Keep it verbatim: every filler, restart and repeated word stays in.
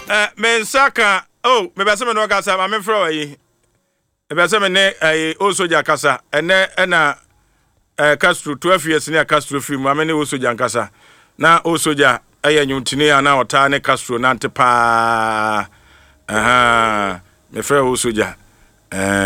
Eh, me nsaka oh me bese me no kasa ma me fro yi. Me bese me ne eh o soja kasa ene na eh Castro twelve years ne Castro film ma me ne o soja kasa. Na o soja eye nyuntini ana ota ne Castro na nte pa. Aha me fro o soja. Eh